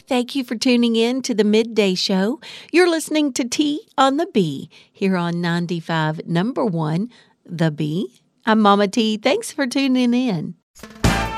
Thank you for tuning in to the Midday Show. You're listening to T on the B here on 95.1 The B. I'm Mama T. Thanks for tuning in.